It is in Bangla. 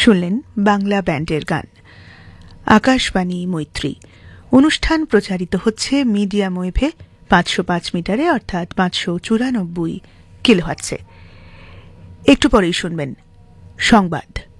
শুনলেন বাংলা ব্যান্ডের গান। আকাশবাণী মৈত্রী অনুষ্ঠান প্রচারিত হচ্ছে মিডিয়াম ওয়েভে 505 মিটারে অর্থাৎ 594 কিলোহার্টজে। একটু পরেই শুনবেন সংবাদ।